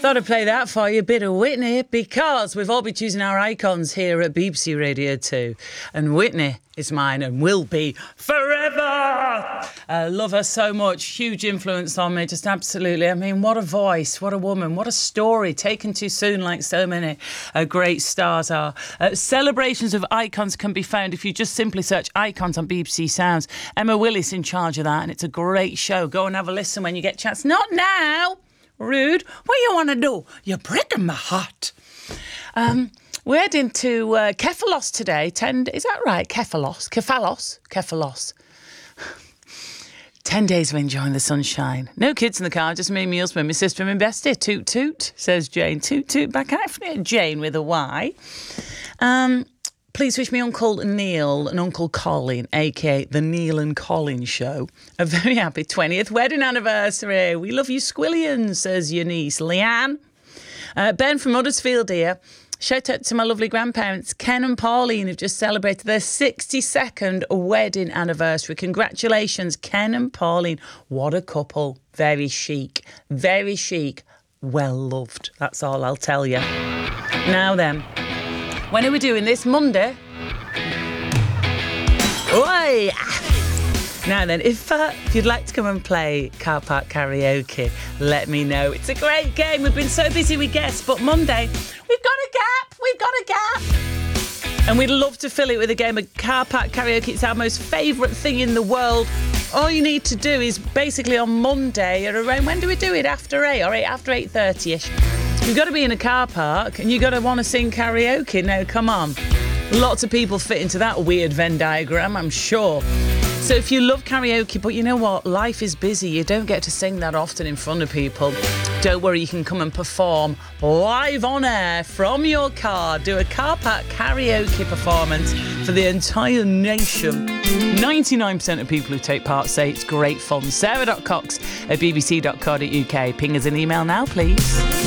Got to play that for you, a bit of Whitney, because we've all been choosing our icons here at BBC Radio 2. And Whitney is mine and will be forever. I love her so much. Huge influence on me, just absolutely. I mean, what a voice, what a woman, what a story. Taken too soon, like so many great stars are. Celebrations of icons can be found if you just simply search icons on BBC Sounds. Emma Willis in charge of that, and it's a great show. Go and have a listen when you get a chance. Not now. Rude. What you want to do? You're breaking my heart. We're heading to Kefalos today. Is that right? Kefalos. 10 days of enjoying the sunshine. No kids in the car, just me, my husband, my sister and my bestie. Toot toot, says Jane. Toot toot back out. Jane with a Y. Please wish me Uncle Neil and Uncle Colin, a.k.a. The Neil and Colin Show, a very happy 20th wedding anniversary. We love you, Squillians, says your niece, Leanne. Ben from Huddersfield here. Shout out to my lovely grandparents, Ken and Pauline, who've just celebrated their 62nd wedding anniversary. Congratulations, Ken and Pauline. What a couple. Very chic. Very chic. Well loved. That's all I'll tell you. Now then. When are we doing this? Monday? Oi! Now then, if you'd like to come and play Car Park Karaoke, let me know. It's a great game. We've been so busy with guests, but Monday, we've got a gap. And we'd love to fill it with a game of Car Park Karaoke. It's our most favourite thing in the world. All you need to do is basically on Monday or around, when do we do it? After 8 or after 8:30ish. You've got to be in a car park and you've got to want to sing karaoke. Now, come on. Lots of people fit into that weird Venn diagram, I'm sure. So if you love karaoke, but you know what? Life is busy. You don't get to sing that often in front of people. Don't worry, you can come and perform live on air from your car. Do a car park karaoke performance for the entire nation. 99% of people who take part say it's great fun. Sarah.cox@bbc.co.uk. Ping us an email now, please.